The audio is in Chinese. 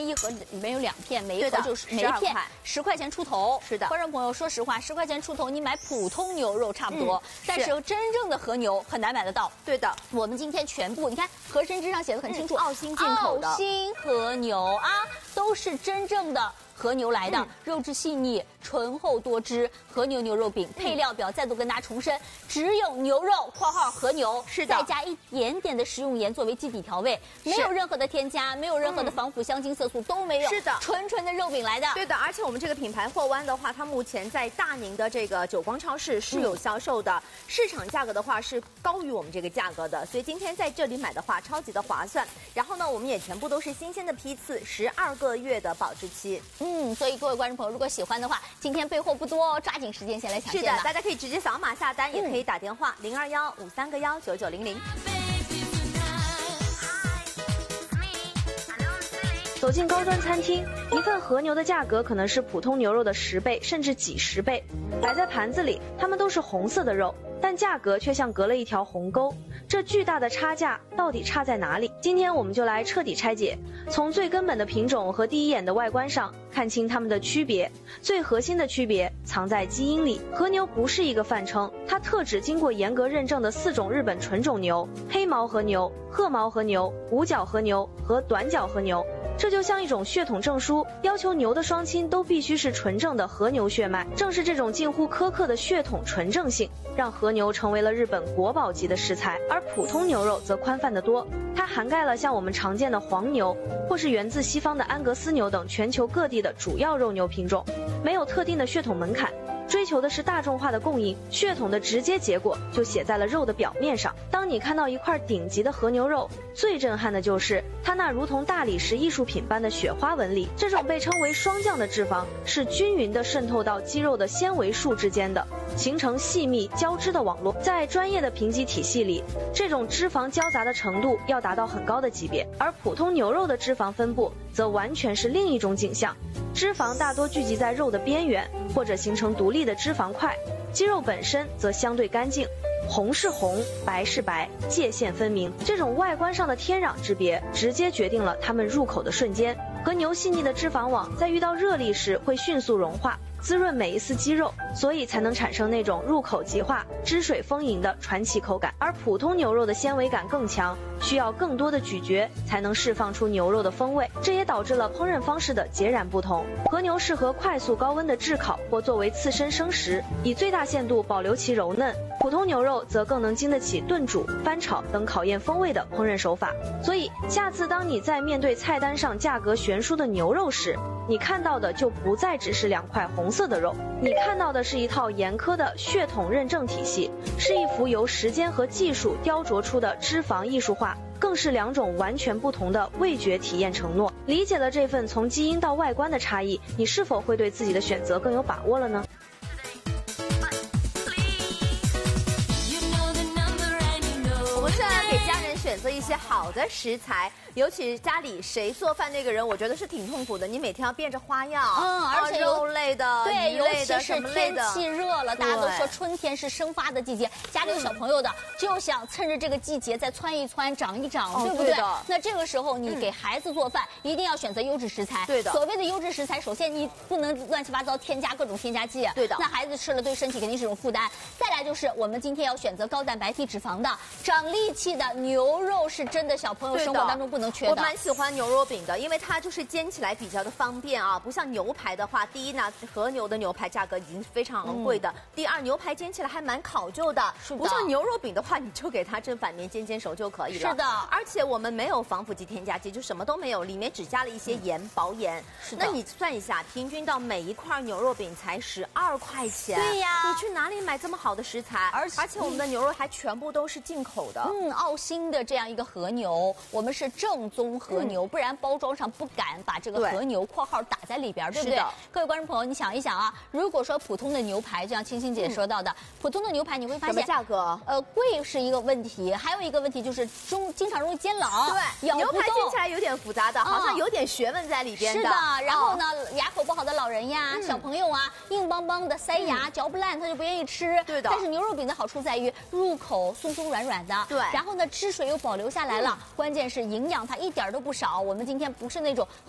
一盒里面有2片，每一盒就是每一片10块钱出头。 是的， 观众朋友，说实话，10块钱出头，你买普通牛肉差不多，但是真正的和牛很难买得到。 对的， 我们今天全部，你看盒身之上写的很清楚， 澳新进口的澳新和牛啊，都是真正的和牛来的，肉质细腻、醇厚多汁，和牛牛肉饼。配料表再度跟大家重申，只有牛肉（括号和牛） 是的， 再加一点点的食用盐作为基底调味，没有任何的添加，没有任何的防腐香精色素都没有， 是的， 纯的肉饼来的。 对的，而且我们这个品牌货湾的话，它目前在大宁的这个久光超市是有销售的，市场价格的话是高于我们这个价格的，所以今天在这里买的话超级的划算。然后呢，我们也全部都是新鲜的批次，12个月的保质期。 所以各位观众朋友，如果喜欢的话，今天备货不多哦，抓紧时间先来抢是的，大家可以直接扫码下单，也可以打电话02153个19900。 走进高端餐厅，一份和牛的价格可能是普通牛肉的10倍，甚至几十倍。摆在盘子里，它们都是红色的肉，但价格却像隔了一条鸿沟。这巨大的差价到底差在哪里？今天我们就来彻底拆解，从最根本的品种和第一眼的外观上看清它们的区别。最核心的区别藏在基因里。和牛不是一个泛称，它特指经过严格认证的4种日本纯种牛：黑毛和牛、褐毛和牛、五角和牛和短角和牛。这就像一种血统证书，要求牛的双亲都必须是纯正的和牛血脉。正是这种近乎苛刻的血统纯正性，让和牛成为了日本国宝级的食材。而普通牛肉则宽泛得多，它涵盖了像我们常见的黄牛，或是源自西方的安格斯牛等全球各地的主要肉牛品种，没有特定的血统门槛。追求的是大众化的供应，血统的直接结果就写在了肉的表面上。当你看到一块顶级的和牛肉，最震撼的就是它那如同大理石艺术品般的雪花纹理。这种被称为霜降的脂肪是均匀地渗透到肌肉的纤维束之间的，形成细密交织的网络。在专业的评级体系里，这种脂肪交杂的程度要达到很高的级别，而普通牛肉的脂肪分布则完全是另一种景象。脂肪大多聚集在肉的边缘，或者形成独立的脂肪块，肌肉本身则相对干净，红是红，白是白，界限分明。这种外观上的天壤之别，直接决定了它们入口的瞬间。和牛细腻的脂肪网在遇到热力时会迅速融化，滋润每一丝肌肉，所以才能产生那种入口即化、汁水丰盈的传奇口感。而普通牛肉的纤维感更强，需要更多的咀嚼才能释放出牛肉的风味，这也导致了烹饪方式的截然不同。和牛适合快速高温的炙烤或作为刺身生食，以最大限度保留其柔嫩。普通牛肉则更能经得起炖煮、翻炒等考验风味的烹饪手法。所以下次当你在面对菜单上价格悬殊的牛肉时，你看到的就不再只是2块红色的肉，你看到的是一套严苛的血统认证体系，是一幅由时间和技术雕琢出的脂肪艺术画，更是2种完全不同的味觉体验承诺。理解了这份从基因到外观的差异，你是否会对自己的选择更有把握了呢？ 我们是要给家人选择一些好的食材，尤其家里谁做饭那个人，我觉得是挺痛苦的。你每天要变着花样， 而且肉类的、 对，尤鱼类的、 其是天气热了，大家都说春天是生发的季节，家里有小朋友的就想趁着这个季节再窜一窜、长一长，对不对？那这个时候你给孩子做饭，一定要选择优质食材。 对的， 所谓的优质食材，首先你不能乱七八糟添加各种添加剂， 对的， 那孩子吃了对身体肯定是一种负担。再来就是我们今天要选择高蛋白低脂肪的、长力气的牛肉，是真的小朋友生活当中不能缺的。 我蛮喜欢牛肉饼的，因为它就是煎起来比较的方便啊，不像牛排的话，第一呢，和牛的牛排价格已经是非常昂贵的，第二，牛排煎起来还蛮考究的，不像牛肉饼的话，你就给它正反面煎熟就可以了。 是的， 而且我们没有防腐剂、添加剂，就什么都没有，里面只加了一些盐、薄盐。 是的， 那你算一下，平均到每一块牛肉饼才12块钱。 对呀， 你去哪里买这么好的食材？而且我们的牛肉还全部都是进口的。 澳新的这样一个和牛，我们是正宗和牛，不然包装上不敢把这个和牛括号打在里边，对不对？各位观众朋友，你想一想啊，如果说普通的牛排，就像青青姐说到的，普通的牛排你会发现什么价格？ 贵是一个问题，还有一个问题就是经常容易煎老。 对，牛排煎起来有点复杂的，好像有点学问在里边的。 是的，然后呢，牙口不好的老人呀、小朋友啊，硬邦邦的塞牙，嚼不烂，他就不愿意吃。 对的。 但是牛肉饼的好处在于入口松松软软的， 对。 然后呢，汁水又保留下来了，关键是营养它一点都不少。我们今天不是那种